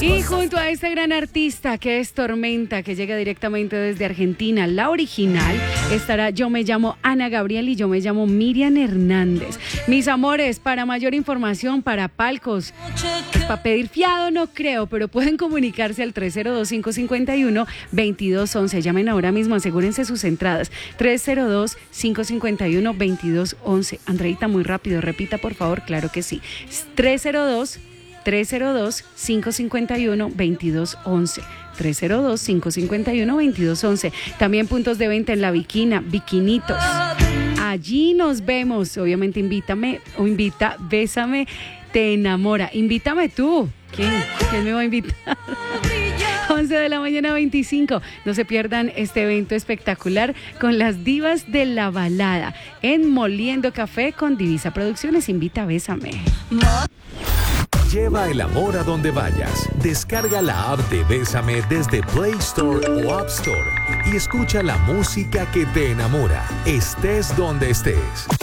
Y junto a esta gran artista que es Tormenta, que llega directamente desde Argentina, la original, estará Yo me llamo Ana Gabriel y yo me llamo Miriam Hernández. Mis amores, para mayor información, para palcos, pues para pedir fiado no creo, pero pueden comunicarse al 302-551-2211. Llamen ahora mismo, asegúrense sus entradas. 302-551-2211. Andreita, muy rápido, repita por favor, claro que sí. 302-551-2211. 302-551-2211. También puntos de venta en La Viquina, Viquinitos. Allí nos vemos. Obviamente invítame o invita, bésame, te enamora. Invítame tú. ¿Quién me va a invitar? 11 de la mañana 25. No se pierdan este evento espectacular con las divas de la balada en Moliendo Café con Divisa Producciones. Invita, bésame. Lleva el amor a donde vayas. Descarga la app de Bésame desde Play Store o App Store y escucha la música que te enamora, estés donde estés.